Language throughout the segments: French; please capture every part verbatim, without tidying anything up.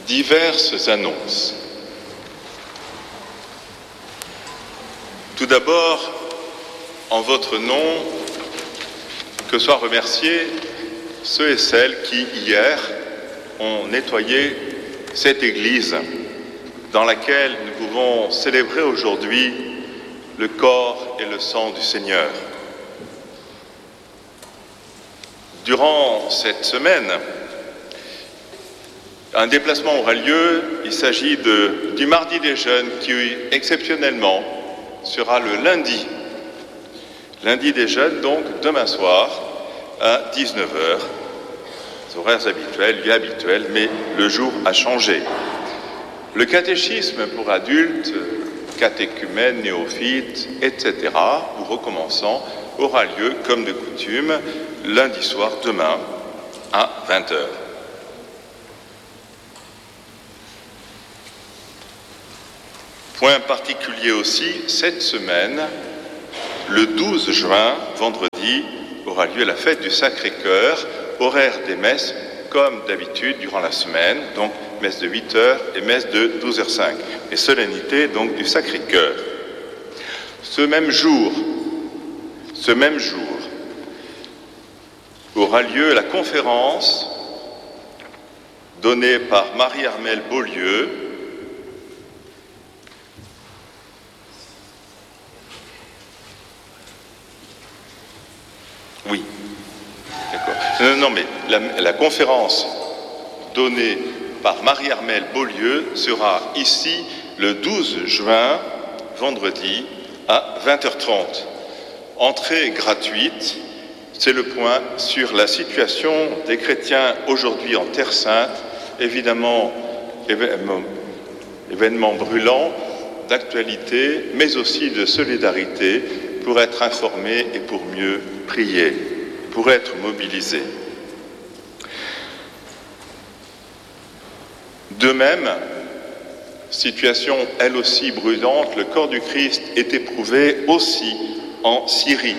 Diverses annonces. Tout d'abord, en votre nom, que soient remerciés ceux et celles qui, hier, ont nettoyé cette église dans laquelle nous pouvons célébrer aujourd'hui le corps et le sang du Seigneur. Durant cette semaine, un déplacement aura lieu. Il s'agit de, du Mardi des Jeunes qui, exceptionnellement, sera le lundi. Lundi des Jeunes, donc, demain soir, à dix-neuf heures. Les horaires habituels, lieux habituels, mais le jour a changé. Le catéchisme pour adultes, catéchumènes, néophytes, et cetera, ou recommençants, aura lieu, comme de coutume, lundi soir, demain, à vingt heures. Point particulier aussi, cette semaine, le douze juin, vendredi, aura lieu la fête du Sacré-Cœur, horaire des messes comme d'habitude durant la semaine, donc messe de huit heures et messe de douze heures cinq, et solennité donc du Sacré-Cœur. Ce même jour, ce même jour, aura lieu la conférence donnée par Marie-Armelle Beaulieu, Oui, d'accord. Non, non, mais la, la conférence donnée par Marie-Armelle Beaulieu sera ici le douze juin, vendredi, à vingt heures trente. Entrée gratuite, c'est le point sur la situation des chrétiens aujourd'hui en Terre Sainte, évidemment événement, événement brûlant d'actualité, mais aussi de solidarité, pour être informés et pour mieux prier, pour être mobilisés. De même, situation elle aussi brûlante, le corps du Christ est éprouvé aussi en Syrie.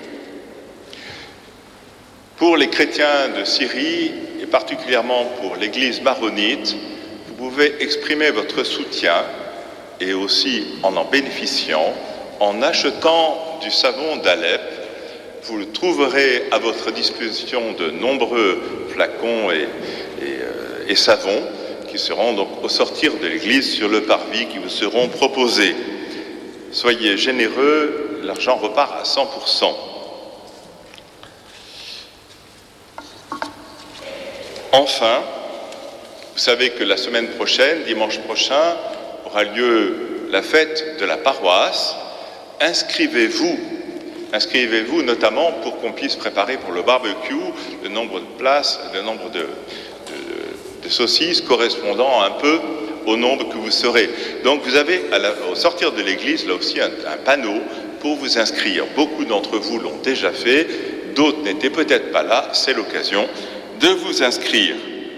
Pour les chrétiens de Syrie, et particulièrement pour l'Église maronite, vous pouvez exprimer votre soutien, et aussi en en bénéficiant, en achetant du savon d'Alep. Vous le trouverez à votre disposition de nombreux flacons et, et, euh, et savons qui seront donc au sortir de l'église sur le parvis qui vous seront proposés. Soyez généreux, l'argent repart à cent pour cent. Enfin, vous savez que la semaine prochaine, dimanche prochain, aura lieu la fête de la paroisse. Inscrivez-vous, inscrivez-vous notamment pour qu'on puisse préparer pour le barbecue le nombre de places, le nombre de, de, de saucisses correspondant un peu au nombre que vous serez. Donc vous avez, à la, au sortir de l'église, là aussi un, un panneau pour vous inscrire. Beaucoup d'entre vous l'ont déjà fait, d'autres n'étaient peut-être pas là, c'est l'occasion de vous inscrire.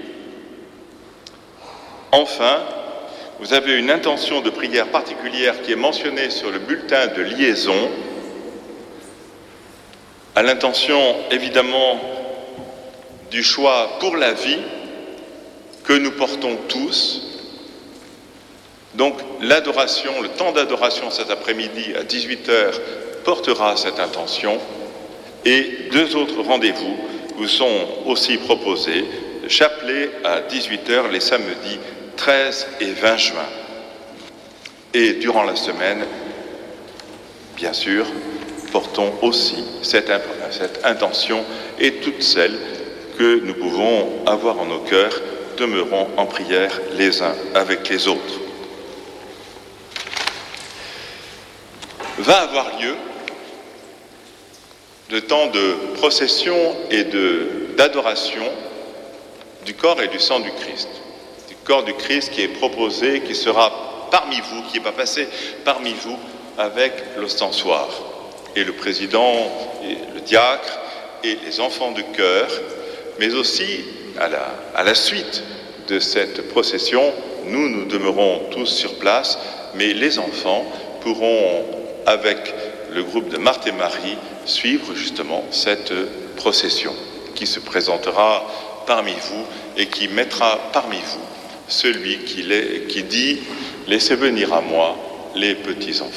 Enfin, vous avez une intention de prière particulière qui est mentionnée sur le bulletin de liaison, à l'intention évidemment du choix pour la vie que nous portons tous. Donc l'adoration, le temps d'adoration cet après-midi à dix-huit heures portera cette intention, et deux autres rendez-vous vous sont aussi proposés, le chapelet à dix-huit heures les samedis treize et vingt juin. Et durant la semaine, bien sûr, portons aussi cette, cette intention, et toutes celles que nous pouvons avoir en nos cœurs, demeurons en prière les uns avec les autres. Va avoir lieu de temps de procession et de, d'adoration du corps et du sang du Christ. Corps du Christ qui est proposé, qui sera parmi vous, qui n'est pas passé parmi vous avec l'ostensoir. Et le président, et le diacre, et les enfants de chœur, mais aussi à la, à la suite de cette procession, nous, nous demeurons tous sur place, mais les enfants pourront, avec le groupe de Marthe et Marie, suivre justement cette procession qui se présentera parmi vous et qui mettra parmi vous celui qui, qui dit « Laissez venir à moi les petits enfants ».